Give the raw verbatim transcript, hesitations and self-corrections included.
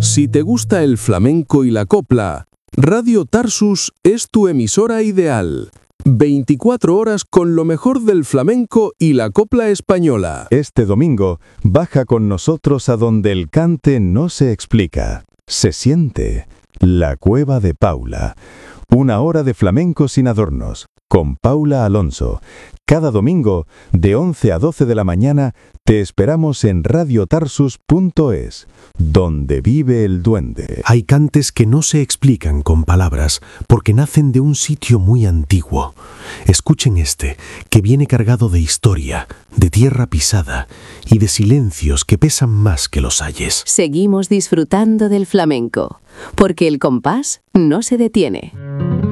Si te gusta el flamenco y la copla, Radio Tarsus es tu emisora ideal. veinticuatro horas con lo mejor del flamenco y la copla española. Este domingo, baja con nosotros a donde el cante no se explica, se siente. La Cueva de Paula. Una hora de flamenco sin adornos, con Paula Alonso. Cada domingo, de once a doce de la mañana, te esperamos en radio tarsus punto es, donde vive el duende. Hay cantes que no se explican con palabras, porque nacen de un sitio muy antiguo. Escuchen este, que viene cargado de historia, de tierra pisada y de silencios que pesan más que los ayes. Seguimos disfrutando del flamenco, porque el compás no se detiene.